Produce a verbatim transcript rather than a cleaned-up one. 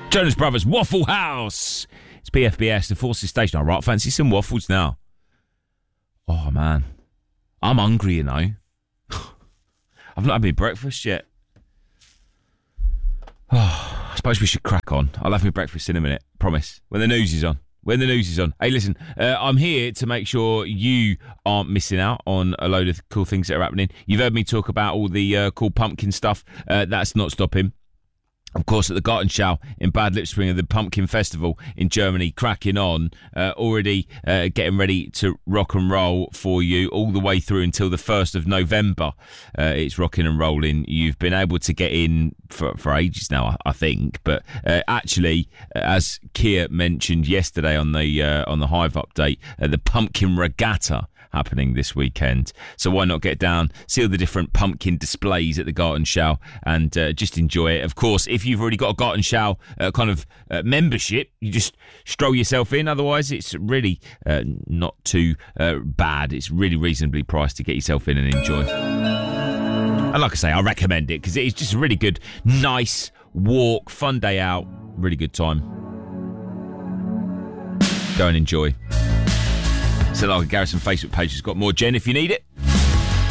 Jonas Brothers, Waffle House. It's P F B S, the Forces Station. All right, fancy some waffles now. Oh, man. I'm hungry, you know. I've not had my breakfast yet. Oh, I suppose we should crack on. I'll have my breakfast in a minute. Promise. When the news is on. When the news is on. Hey, listen, uh, I'm here to make sure you aren't missing out on a load of cool things that are happening. You've heard me talk about all the uh, cool pumpkin stuff. Uh, that's not stopping. Of course, at the Gartenschau in Bad Lippspringe, the Pumpkin Festival in Germany, cracking on, uh, already uh, getting ready to rock and roll for you all the way through until the first of November. Uh, it's rocking and rolling. You've been able to get in for, for ages now, I, I think. But uh, actually, as Keir mentioned yesterday on the uh, on the Hive update, uh, the Pumpkin Regatta happening this weekend. So why not get down, see all the different pumpkin displays at the Gartenschau and uh, just enjoy it. Of course, if you've already got a Gartenschau uh, kind of uh, membership, you just stroll yourself in. Otherwise, it's really uh, not too uh, bad. It's really reasonably priced to get yourself in and enjoy. And like I say, I recommend it because it's just a really good, nice walk, fun day out, really good time. Go and enjoy. So like Garrison Facebook page has got more. Jen, if you need it.